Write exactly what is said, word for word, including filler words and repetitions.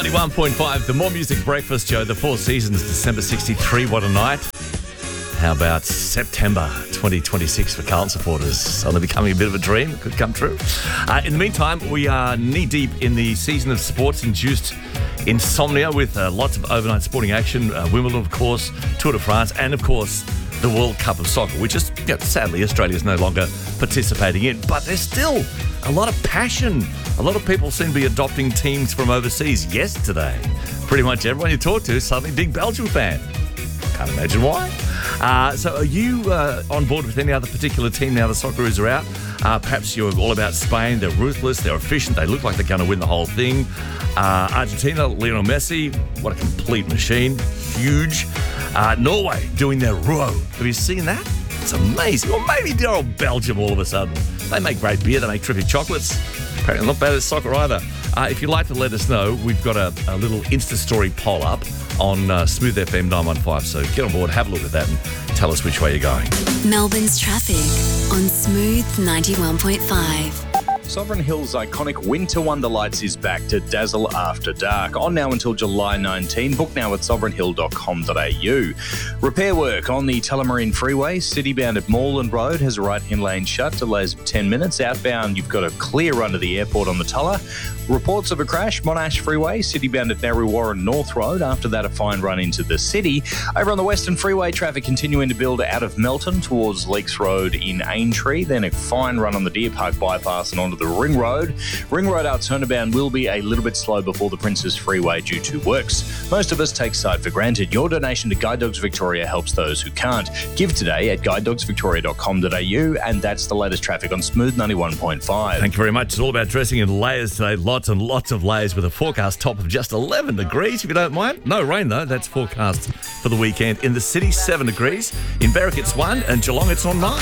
ninety-one point five, the More Music Breakfast Show, the Four Seasons, December sixty-three, what a night. How about September twenty twenty-six for Carlton supporters? Only becoming a bit of a dream. It could come true. Uh, in the meantime, we are knee-deep in the season of sports-induced insomnia with uh, lots of overnight sporting action. Uh, Wimbledon, of course, Tour de France, and, of course, the World Cup of Soccer, which is, you know, sadly, Australia's no longer participating in. But there's still a lot of passion. A lot of people seem to be adopting teams from overseas. Yesterday, pretty much everyone you talk to is suddenly a big Belgium fan. Can't imagine why. Uh, so are you uh, on board with any other particular team now the Socceroos are out? Uh, perhaps you're all about Spain. They're ruthless. They're efficient. They look like they're going to win the whole thing. Uh, Argentina, Lionel Messi, what a complete machine. Huge. Uh, Norway doing their row. Have you seen that? It's amazing. Or maybe they're all Belgium all of a sudden. They make great beer. They make terrific chocolates. Apparently not bad at soccer either. Uh, if you'd like to let us know, we've got a, a little Insta story poll up on uh, Smooth F M nine one five. So get on board, have a look at that and tell us which way you're going. Melbourne's traffic on Smooth ninety-one point five. Sovereign Hills' iconic Winter Wonderlights is back to dazzle after dark. On now until July nineteenth. Book now at sovereign hill dot com dot a u. Repair work on the Tullamarine Freeway, citybound at Moreland Road, has a right-hand lane shut. Delays of ten minutes. Outbound, you've got a clear run to the airport on the Tulla. Reports of a crash, Monash Freeway, citybound at Narre Warren North Road. After that, a fine run into the city. Over on the Western Freeway, traffic continuing to build out of Melton towards Leaks Road in Aintree. Then a fine run on the Deer Park bypass and onto the Ring Road. Ring Road out turnabound will be a little bit slow before the Princes Freeway due to works. Most of us take sight for granted. Your donation to Guide Dogs Victoria helps those who can't. Give today at guide dogs victoria dot com dot a u, and that's the latest traffic on Smooth ninety-one point five. Thank you very much. It's all about dressing in layers today. Lots and lots of layers with a forecast top of just eleven degrees, if you don't mind. No rain, though. That's forecast for the weekend. In the city, seven degrees. In Berwick, it's one, and Geelong, it's on nine.